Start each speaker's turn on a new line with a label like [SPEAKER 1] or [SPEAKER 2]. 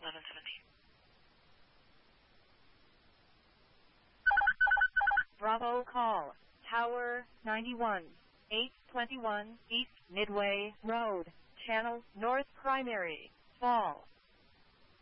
[SPEAKER 1] 1117.
[SPEAKER 2] Bravo call. Tower 91. 821 East Midway Road. Channel North Primary. Fall.